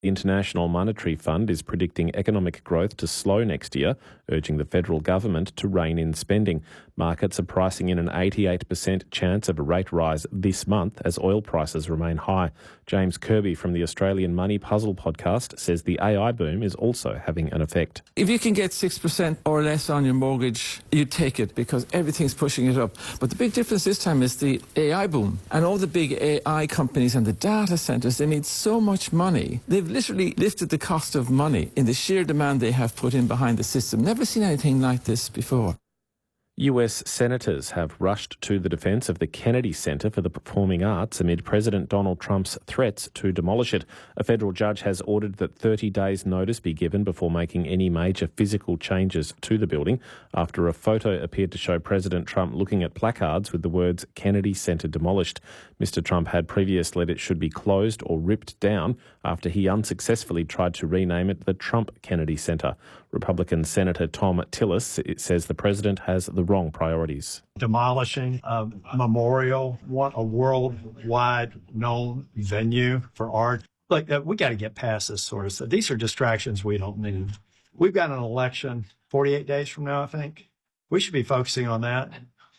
The International Monetary Fund is predicting economic growth to slow next year, urging the federal government to rein in spending. Markets are pricing in an 88% chance of a rate rise this month as oil prices remain high. James Kirby from the Australian Money Puzzle podcast says the AI boom is also having an effect. If you can get 6% or less on your mortgage, you take it because everything's pushing it up. But the big difference this time is the AI boom. And all the big AI companies and the data centres, they need so much money. They've literally lifted the cost of money in the sheer demand they have put in behind the system. Never seen anything like this before. US senators have rushed to the defence of the Kennedy Centre for the Performing Arts amid President Donald Trump's threats to demolish it. A federal judge has ordered that 30 days' notice be given before making any major physical changes to the building after a photo appeared to show President Trump looking at placards with the words Kennedy Centre demolished. Mr. Trump had previously said it should be closed or ripped down after he unsuccessfully tried to rename it the Trump Kennedy Centre. Republican Senator Tom Tillis says the president has the wrong priorities. Demolishing a memorial, a worldwide known venue for art. Look, we got to get past this sort of stuff. These are distractions we don't need. We've got an election 48 days from now, I think. We should be focusing on that.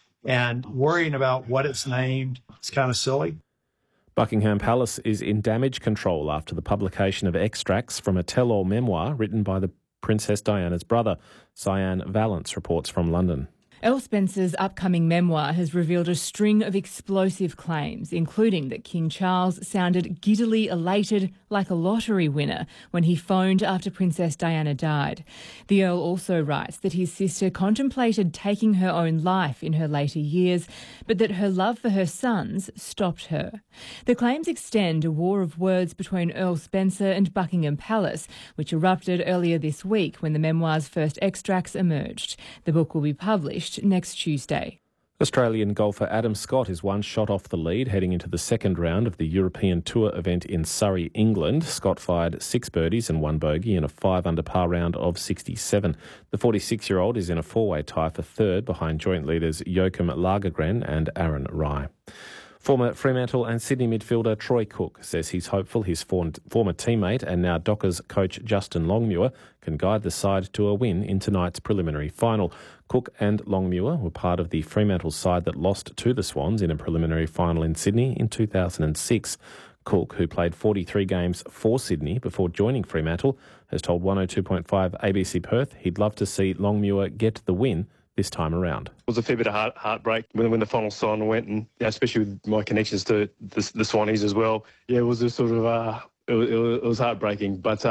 And worrying about what it's named, it's kind of silly. Buckingham Palace is in damage control after the publication of extracts from a tell-all memoir written by the Princess Diana's brother. Cyan Valance reports from London. Earl Spencer's upcoming memoir has revealed a string of explosive claims, including that King Charles sounded giddily elated like a lottery winner when he phoned after Princess Diana died. The Earl also writes that his sister contemplated taking her own life in her later years, but that her love for her sons stopped her. The claims extend a war of words between Earl Spencer and Buckingham Palace, which erupted earlier this week when the memoir's first extracts emerged. The book will be published next Tuesday. Australian golfer Adam Scott is one shot off the lead heading into the second round of the European Tour event in Surrey, England. Scott fired 6 birdies and 1 bogey in a 5-under par round of 67. The 46-year-old is in a 4-way tie for third behind joint leaders Joachim Lagergren and Aaron Rai. Former Fremantle and Sydney midfielder Troy Cook says he's hopeful his former teammate and now Dockers coach Justin Longmuir can guide the side to a win in tonight's preliminary final. Cook and Longmuir were part of the Fremantle side that lost to the Swans in a preliminary final in Sydney in 2006. Cook, who played 43 games for Sydney before joining Fremantle, has told 102.5 ABC Perth he'd love to see Longmuir get the win this time around. It was a fair bit of heartbreak when the final sign went, and especially with my connections to the Swannies as well. Yeah, it was a sort of it was heartbreaking, but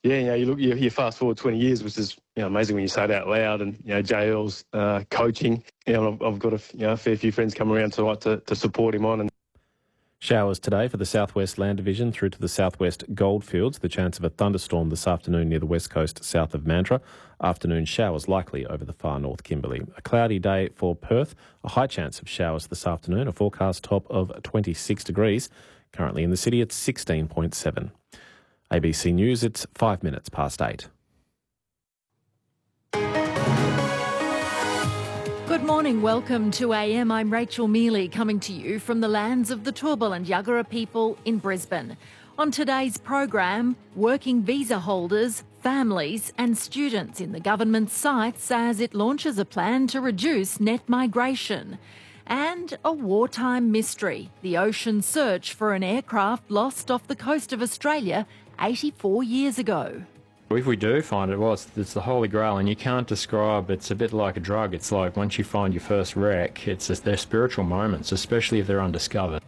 you fast forward 20 years, which is amazing when you say it out loud. And JL's coaching, I've got a fair few friends come around tonight to support him on. And showers today for the Southwest Land Division through to the Southwest Goldfields. The chance of a thunderstorm this afternoon near the west coast south of Mandurah. Afternoon showers likely over the far north Kimberley. A cloudy day for Perth. A high chance of showers this afternoon. A forecast top of 26 degrees. Currently in the city it's 16.7. ABC News, it's 5 minutes past 8. Good morning, welcome to AM. I'm Rachel Mealy coming to you from the lands of the Turrbal and Yagara people in Brisbane. On today's program, working visa holders, families and students in the government's sights as it launches a plan to reduce net migration. And a wartime mystery, the ocean search for an aircraft lost off the coast of Australia 84 years ago. If we do find it, it's the Holy Grail, and you can't describe. It's a bit like a drug. It's like once you find your first wreck, they're spiritual moments, especially if they're undiscovered.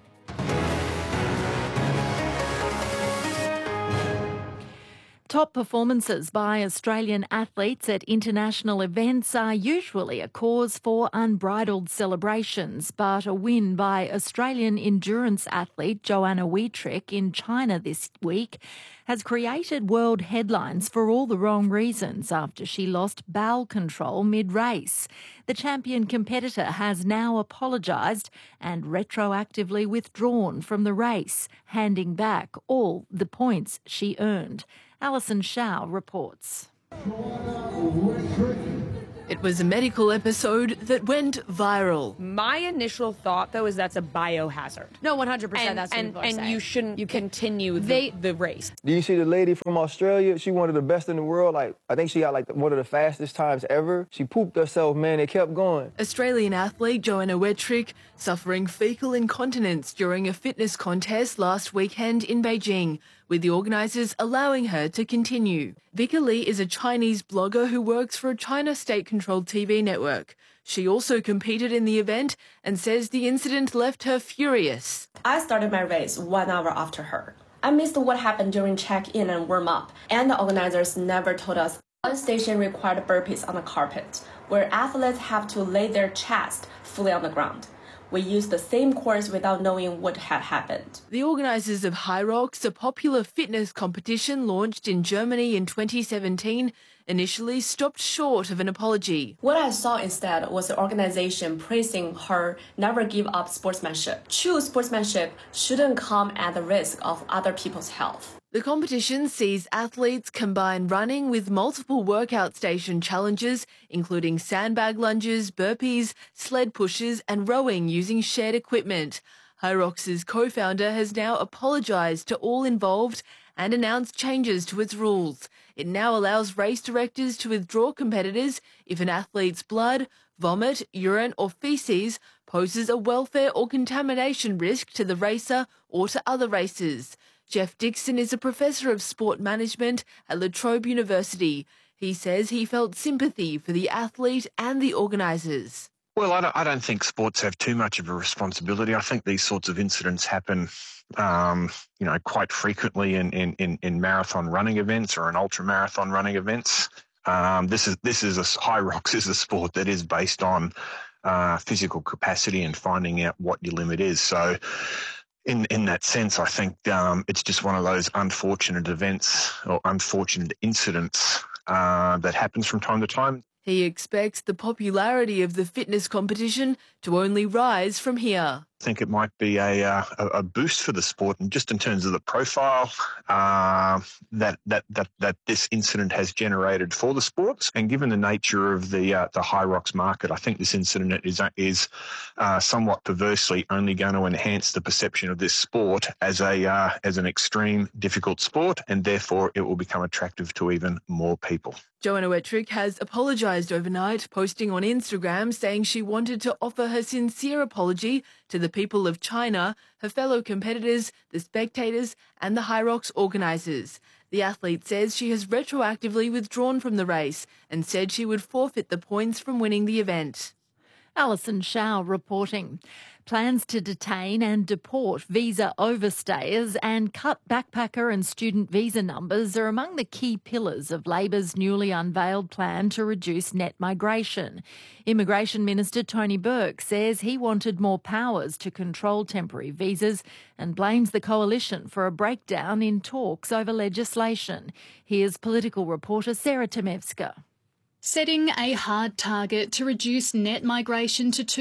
Top performances by Australian athletes at international events are usually a cause for unbridled celebrations, but a win by Australian endurance athlete Joanna Wietrich in China this week has created world headlines for all the wrong reasons after she lost bowel control mid-race. The champion competitor has now apologised and retroactively withdrawn from the race, handing back all the points she earned. Alison Shao reports. It was a medical episode that went viral. My initial thought, though, is that's a biohazard. No, 100%. That's what people are saying. And you shouldn't continue the race. Do you see the lady from Australia? She one of the best in the world. I think she got one of the fastest times ever. She pooped herself, man. It kept going. Australian athlete Joanna Wettrick suffering fecal incontinence during a fitness contest last weekend in Beijing, with the organisers allowing her to continue. Vika Lee is a Chinese blogger who works for a China state-controlled TV network. She also competed in the event and says the incident left her furious. I started my race 1 hour after her. I missed what happened during check-in and warm-up, and the organisers never told us. One station required burpees on the carpet, where athletes have to lay their chest fully on the ground. We used the same course without knowing what had happened. The organisers of Hyrox, a popular fitness competition launched in Germany in 2017, initially stopped short of an apology. What I saw instead was the organisation praising her never give up sportsmanship. True sportsmanship shouldn't come at the risk of other people's health. The competition sees athletes combine running with multiple workout station challenges, including sandbag lunges, burpees, sled pushes and rowing using shared equipment. Hyrox's co-founder has now apologised to all involved and announced changes to its rules. It now allows race directors to withdraw competitors if an athlete's blood, vomit, urine or faeces poses a welfare or contamination risk to the racer or to other racers. Jeff Dixon is a professor of sport management at La Trobe University. He says he felt sympathy for the athlete and the organisers. Well, I don't think sports have too much of a responsibility. I think these sorts of incidents happen, quite frequently in marathon running events or in ultra marathon running events. Hyrox is a sport that is based on physical capacity and finding out what your limit is. So, in that sense, I think it's just one of those unfortunate events or unfortunate incidents that happens from time to time. He expects the popularity of the fitness competition to only rise from here. I think it might be a boost for the sport, and just in terms of the profile that this incident has generated for the sports, and given the nature of the Hyrox market, I think this incident is somewhat perversely only going to enhance the perception of this sport as an extreme, difficult sport, and therefore it will become attractive to even more people. Joanna Wettrick has apologised overnight, posting on Instagram saying she wanted to offer her sincere apology to the people of China, her fellow competitors, the spectators and the Hyrox organisers. The athlete says she has retroactively withdrawn from the race and said she would forfeit the points from winning the event. Alison Shaw reporting. Plans to detain and deport visa overstayers and cut backpacker and student visa numbers are among the key pillars of Labor's newly unveiled plan to reduce net migration. Immigration Minister Tony Burke says he wanted more powers to control temporary visas and blames the coalition for a breakdown in talks over legislation. Here's political reporter Sarah Temevska. Setting a hard target to reduce net migration to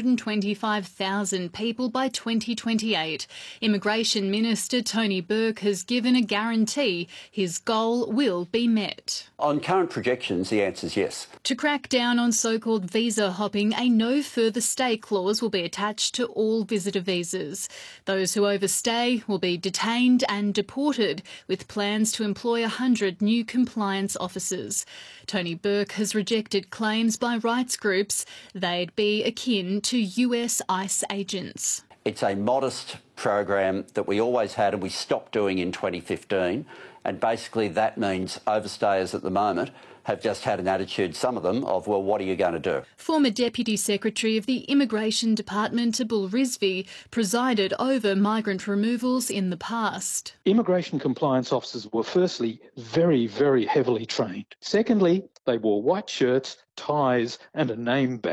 225,000 people by 2028, Immigration Minister Tony Burke has given a guarantee his goal will be met. On current projections, the answer is yes. To crack down on so-called visa hopping, a no further stay clause will be attached to all visitor visas. Those who overstay will be detained and deported, with plans to employ 100 new compliance officers. Tony Burke has rejected claims by rights groups they'd be akin to US ICE agents. It's a modest program that we always had and we stopped doing in 2015, and basically that means overstayers at the moment have just had an attitude, some of them, of, well, what are you going to do? Former Deputy Secretary of the Immigration Department, Abul Rizvi, presided over migrant removals in the past. Immigration compliance officers were firstly very, very heavily trained. Secondly, they wore white shirts, ties and a name badge.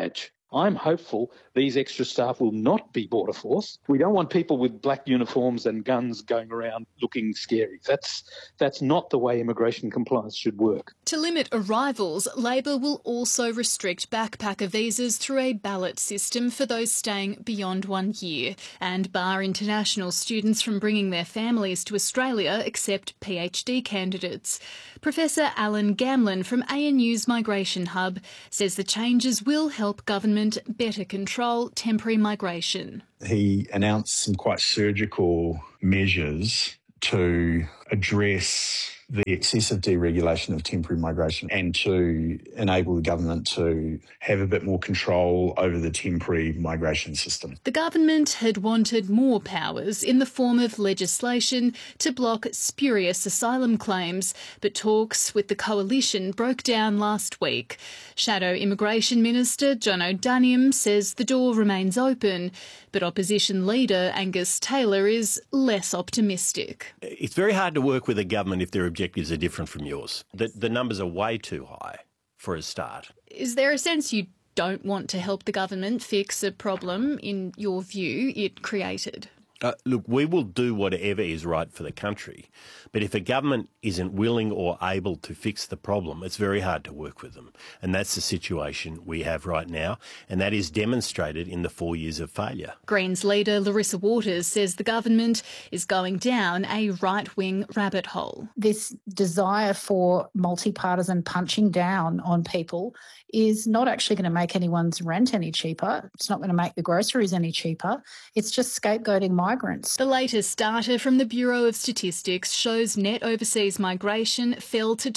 I'm hopeful these extra staff will not be border force. We don't want people with black uniforms and guns going around looking scary. That's not the way immigration compliance should work. To limit arrivals, Labor will also restrict backpacker visas through a ballot system for those staying beyond 1 year and bar international students from bringing their families to Australia except PhD candidates. Professor Alan Gamlin from ANU's Migration Hub says the changes will help government better control temporary migration. He announced some quite surgical measures to address the excessive deregulation of temporary migration and to enable the government to have a bit more control over the temporary migration system. The government had wanted more powers in the form of legislation to block spurious asylum claims, but talks with the coalition broke down last week. Shadow Immigration Minister John O'Daniel says the door remains open, but opposition leader Angus Taylor is less optimistic. It's very hard to work with a government if their objectives are different from yours. The numbers are way too high for a start. Is there a sense you don't want to help the government fix a problem, in your view, it created? Look, we will do whatever is right for the country, but if a government isn't willing or able to fix the problem, it's very hard to work with them. And that's the situation we have right now, and that is demonstrated in the 4 years of failure. Greens leader Larissa Waters says the government is going down a right-wing rabbit hole. This desire for multi-partisan punching down on people is not actually going to make anyone's rent any cheaper. It's not going to make the groceries any cheaper. It's just scapegoating migrants. The latest data from the Bureau of Statistics shows net overseas migration fell to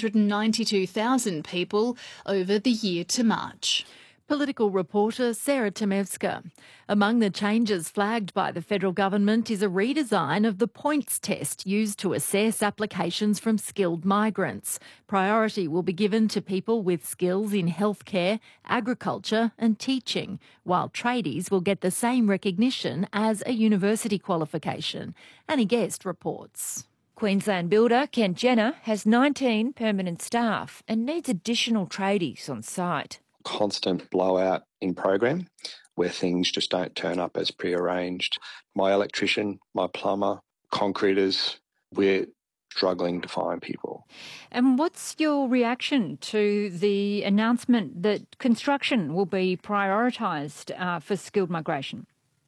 292,000 people over the year to March. Political reporter Sarah Temevska. Among the changes flagged by the federal government is a redesign of the points test used to assess applications from skilled migrants. Priority will be given to people with skills in healthcare, agriculture and teaching, while tradies will get the same recognition as a university qualification. Annie Guest reports. Queensland builder Kent Jenner has 19 permanent staff and needs additional tradies on site. Constant blowout in program where things just don't turn up as prearranged. My electrician, my plumber, concreters, we're struggling to find people. And what's your reaction to the announcement that construction will be prioritised for skilled migration?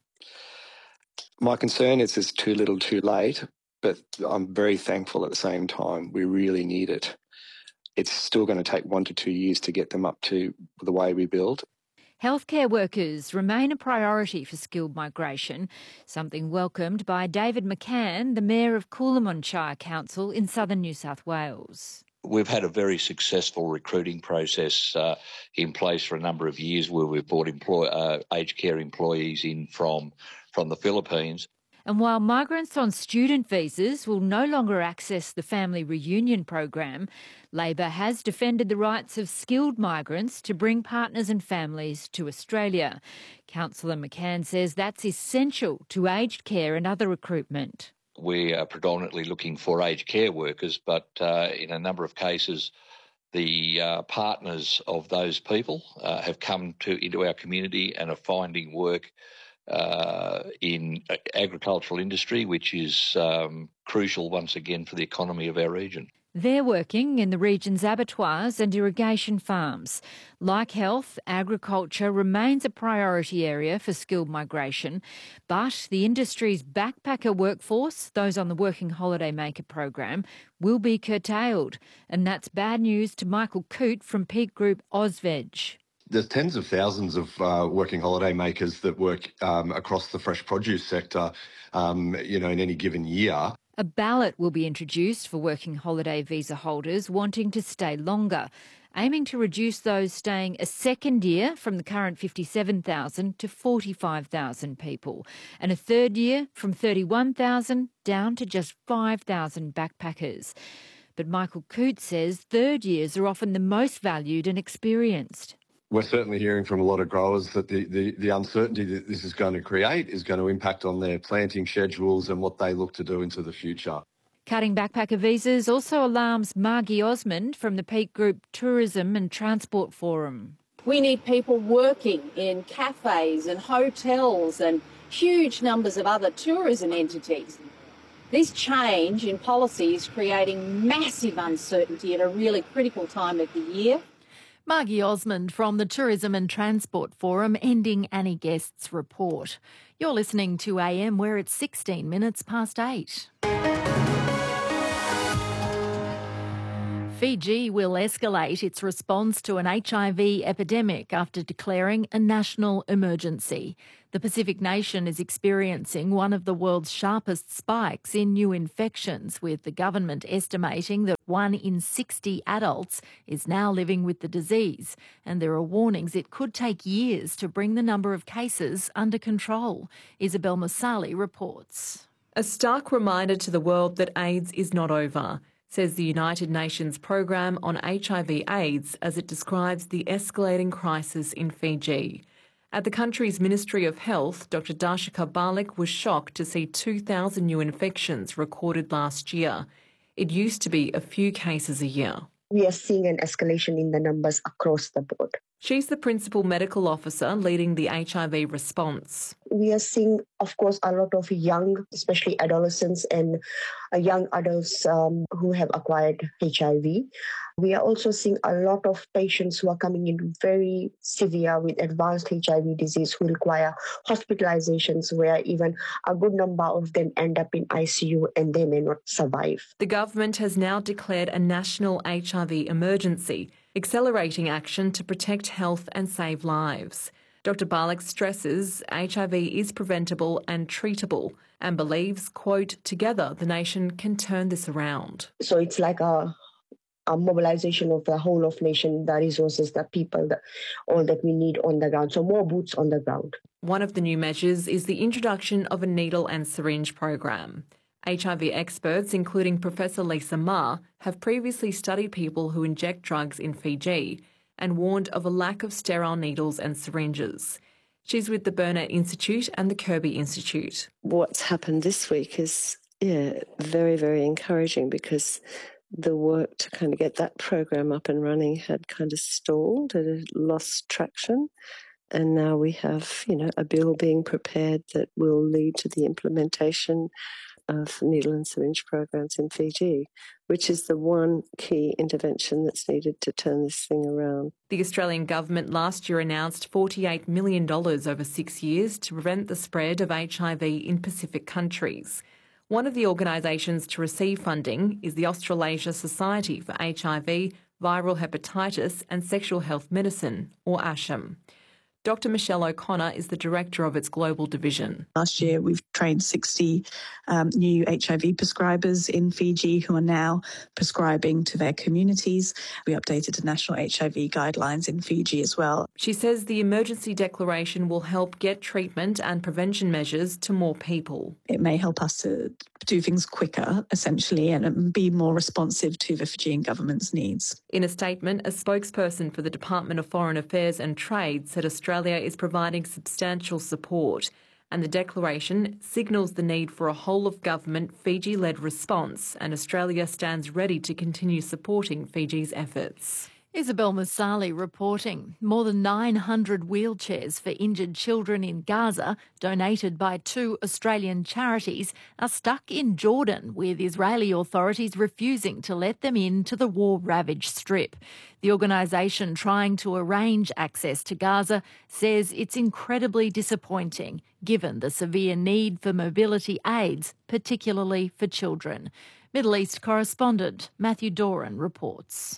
My concern is it's too little too late, but I'm very thankful at the same time. We really need it. It's still going to take 1 to 2 years to get them up to the way we build. Healthcare workers remain a priority for skilled migration, something welcomed by David McCann, the Mayor of Coolamon Shire Council in southern New South Wales. We've had a very successful recruiting process in place for a number of years where we've brought aged care employees in from the Philippines. And while migrants on student visas will no longer access the family reunion program, Labor has defended the rights of skilled migrants to bring partners and families to Australia. Councillor McCann says that's essential to aged care and other recruitment. We are predominantly looking for aged care workers, but in a number of cases, the partners of those people have come into our community and are finding work in agricultural industry, which is crucial once again for the economy of our region. They're working in the region's abattoirs and irrigation farms. Like health, agriculture remains a priority area for skilled migration, but the industry's backpacker workforce, those on the Working Holiday Maker program, will be curtailed. And that's bad news to Michael Coote from Peak Group Ozveg. There's tens of thousands of working holiday makers that work across the fresh produce sector, in any given year. A ballot will be introduced for working holiday visa holders wanting to stay longer, aiming to reduce those staying a second year from the current 57,000 to 45,000 people, and a third year from 31,000 down to just 5,000 backpackers. But Michael Coote says third years are often the most valued and experienced. We're certainly hearing from a lot of growers that the uncertainty that this is going to create is going to impact on their planting schedules and what they look to do into the future. Cutting backpacker visas also alarms Margie Osmond from the Peak Group Tourism and Transport Forum. We need people working in cafes and hotels and huge numbers of other tourism entities. This change in policy is creating massive uncertainty at a really critical time of the year. Margie Osmond from the Tourism and Transport Forum ending Annie Guest's report. You're listening to AM where it's 16 minutes past 8. Fiji will escalate its response to an HIV epidemic after declaring a national emergency. The Pacific nation is experiencing one of the world's sharpest spikes in new infections, with the government estimating that 1 in 60 adults is now living with the disease. And there are warnings it could take years to bring the number of cases under control. Isabel Masali reports. A stark reminder to the world that AIDS is not over, says the United Nations Programme on HIV/AIDS as it describes the escalating crisis in Fiji. At the country's Ministry of Health, Dr Darshika Balik was shocked to see 2,000 new infections recorded last year. It used to be a few cases a year. We are seeing an escalation in the numbers across the board. She's the Principal Medical Officer leading the HIV response. We are seeing, of course, a lot of young, especially adolescents and young adults who have acquired HIV. We are also seeing a lot of patients who are coming in very severe with advanced HIV disease who require hospitalizations, where even a good number of them end up in ICU and they may not survive. The government has now declared a national HIV emergency, accelerating action to protect health and save lives. Dr Balik stresses HIV is preventable and treatable and believes, quote, together the nation can turn this around. So it's like a mobilization of the whole of nation, the resources, the people, all that we need on the ground. So more boots on the ground. One of the new measures is the introduction of a needle and syringe program. HIV experts, including Professor Lisa Ma, have previously studied people who inject drugs in Fiji and warned of a lack of sterile needles and syringes. She's with the Burnett Institute and the Kirby Institute. What's happened this week is, very, very encouraging, because the work to kind of get that program up and running had kind of stalled, it had lost traction. And now we have, a bill being prepared that will lead to the implementation of needle and syringe programs in Fiji, which is the one key intervention that's needed to turn this thing around. The Australian government last year announced $48 million over 6 years to prevent the spread of HIV in Pacific countries. One of the organisations to receive funding is the Australasia Society for HIV, Viral Hepatitis and Sexual Health Medicine, or ASHM. Dr Michelle O'Connor is the director of its global division. Last year, we've trained 60 new HIV prescribers in Fiji who are now prescribing to their communities. We updated the national HIV guidelines in Fiji as well. She says the emergency declaration will help get treatment and prevention measures to more people. It may help us to do things quicker, essentially, and be more responsive to the Fijian government's needs. In a statement, a spokesperson for the Department of Foreign Affairs and Trade said Australia is providing substantial support, and the declaration signals the need for a whole-of-government Fiji-led response, and Australia stands ready to continue supporting Fiji's efforts. Isabel Masali reporting. More than 900 wheelchairs for injured children in Gaza, donated by 2 Australian charities, are stuck in Jordan, with Israeli authorities refusing to let them into the war-ravaged strip. The organisation trying to arrange access to Gaza says it's incredibly disappointing, given the severe need for mobility aids, particularly for children. Middle East correspondent Matthew Doran reports.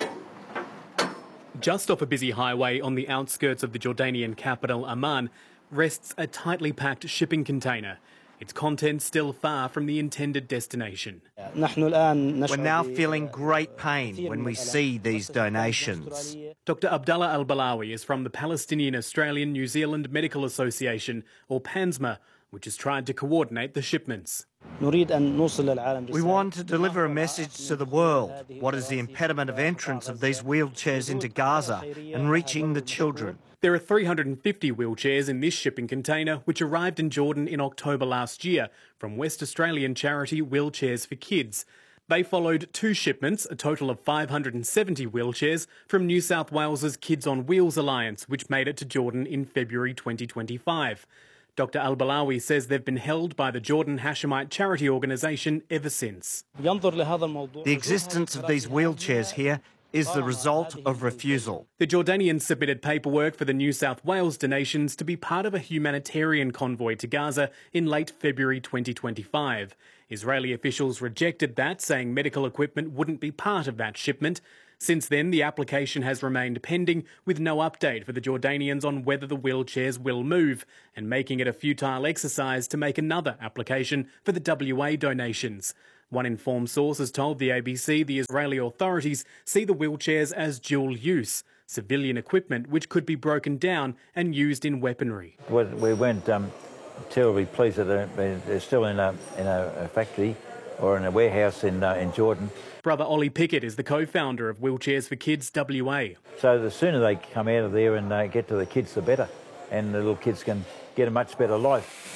Just off a busy highway on the outskirts of the Jordanian capital, Amman, rests a tightly packed shipping container, its contents still far from the intended destination. We're now feeling great pain when we see these donations. Dr Abdallah Al-Balawi is from the Palestinian Australian New Zealand Medical Association, or PANSMA, which has tried to coordinate the shipments. We want to deliver a message to the world. What is the impediment of entrance of these wheelchairs into Gaza and reaching the children? There are 350 wheelchairs in this shipping container, which arrived in Jordan in October last year from West Australian charity Wheelchairs for Kids. They followed 2 shipments, a total of 570 wheelchairs, from New South Wales's Kids on Wheels Alliance, which made it to Jordan in February 2025. Dr Al-Balawi says they've been held by the Jordan Hashemite charity organisation ever since. The existence of these wheelchairs here is the result of refusal. The Jordanians submitted paperwork for the New South Wales donations to be part of a humanitarian convoy to Gaza in late February 2025. Israeli officials rejected that, saying medical equipment wouldn't be part of that shipment. Since then, the application has remained pending, with no update for the Jordanians on whether the wheelchairs will move, and making it a futile exercise to make another application for the WA donations. One informed source has told the ABC the Israeli authorities see the wheelchairs as dual use, civilian equipment which could be broken down and used in weaponry. We weren't terribly pleased that they're still in a factory or in a warehouse in Jordan. Brother Ollie Pickett is the co-founder of Wheelchairs for Kids WA. So the sooner they come out of there and get to the kids, the better, and the little kids can get a much better life.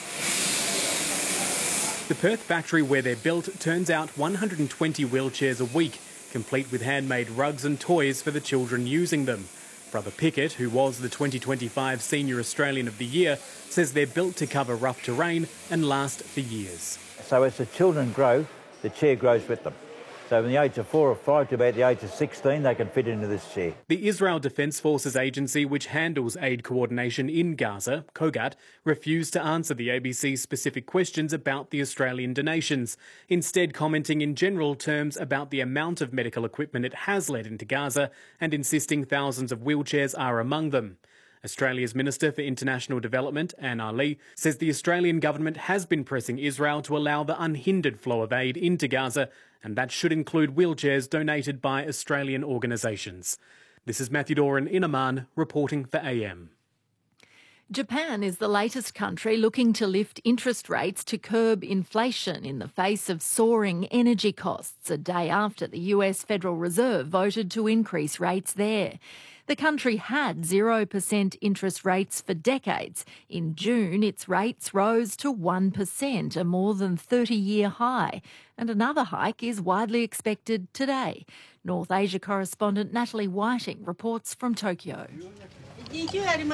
The Perth factory where they're built turns out 120 wheelchairs a week, complete with handmade rugs and toys for the children using them. Brother Pickett, who was the 2025 Senior Australian of the Year, says they're built to cover rough terrain and last for years. So as the children grow, the chair grows with them. So from the age of 4 or 5 to about the age of 16, they can fit into this chair. The Israel Defence Forces agency, which handles aid coordination in Gaza, COGAT, refused to answer the ABC's specific questions about the Australian donations, instead commenting in general terms about the amount of medical equipment it has led into Gaza and insisting thousands of wheelchairs are among them. Australia's Minister for International Development, Anne Ali, says the Australian government has been pressing Israel to allow the unhindered flow of aid into Gaza, and that should include wheelchairs donated by Australian organisations. This is Matthew Doran in Amman, reporting for AM. Japan is the latest country looking to lift interest rates to curb inflation in the face of soaring energy costs, a day after the US Federal Reserve voted to increase rates there. The country had 0% interest rates for decades. In June, its rates rose to 1%, a more than 30-year high. And another hike is widely expected today. North Asia correspondent Natalie Whiting reports from Tokyo. In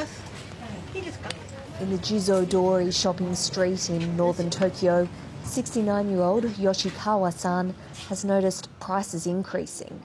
the Jizo-dori shopping street in northern Tokyo, 69-year-old Yoshikawa-san has noticed prices increasing.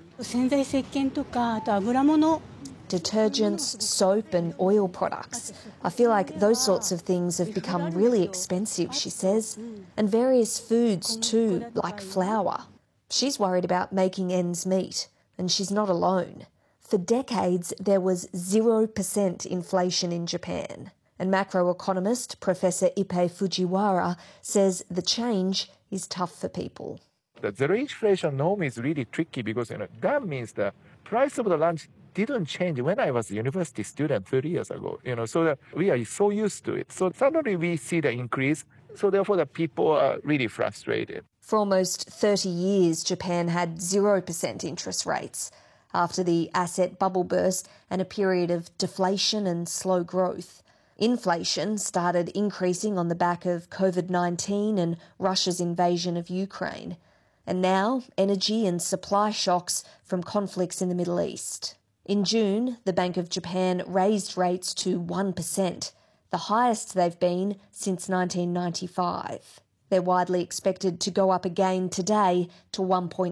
Detergents, soap and oil products. I feel like those sorts of things have become really expensive, she says, and various foods too, like flour. She's worried about making ends meet, and she's not alone. For decades, there was 0% inflation in Japan, and macroeconomist Professor Ippei Fujiwara says the change is tough for people. The zero inflation norm is really tricky because that means the price of the lunch didn't change when I was a university student 30 years ago. So that we are so used to it. So suddenly we see the increase. So therefore the people are really frustrated. For almost 30 years, Japan had 0% interest rates after the asset bubble burst and a period of deflation and slow growth. Inflation started increasing on the back of COVID-19 and Russia's invasion of Ukraine. And now, energy and supply shocks from conflicts in the Middle East. In June, the Bank of Japan raised rates to 1%, the highest they've been since 1995. They're widely expected to go up again today to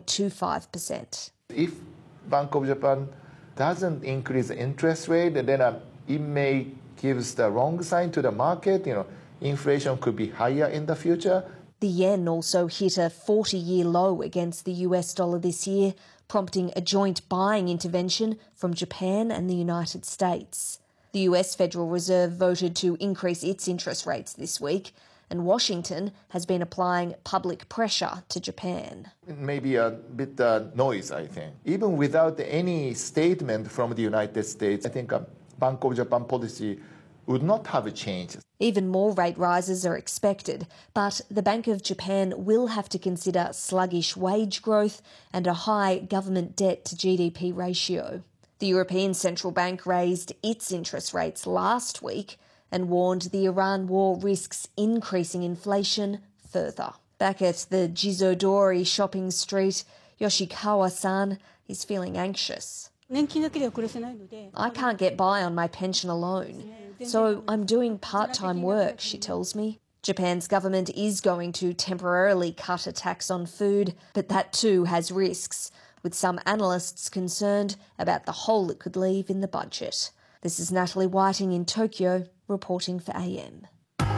1.25%. If Bank of Japan doesn't increase the interest rate, then it may give the wrong sign to the market. Inflation could be higher in the future. The yen also hit a 40-year low against the US dollar this year, prompting a joint buying intervention from Japan and the United States. The US Federal Reserve voted to increase its interest rates this week, and Washington has been applying public pressure to Japan. Maybe a bit noise, I think. Even without any statement from the United States, I think Bank of Japan policy would not have changed. Even more rate rises are expected, but the Bank of Japan will have to consider sluggish wage growth and a high government debt to GDP ratio. The European Central Bank raised its interest rates last week and warned the Iran war risks increasing inflation further. Back at the Jizodori shopping street, Yoshikawa-san is feeling anxious. I can't get by on my pension alone, so I'm doing part-time work, she tells me. Japan's government is going to temporarily cut a tax on food, but that too has risks, with some analysts concerned about the hole it could leave in the budget. This is Natalie Whiting in Tokyo, reporting for AM.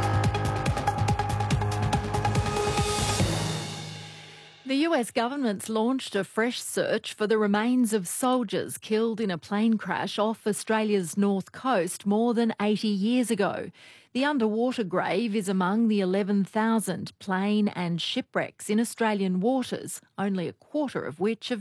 The US government's launched a fresh search for the remains of soldiers killed in a plane crash off Australia's north coast more than 80 years ago. The underwater grave is among the 11,000 plane and shipwrecks in Australian waters, only a quarter of which have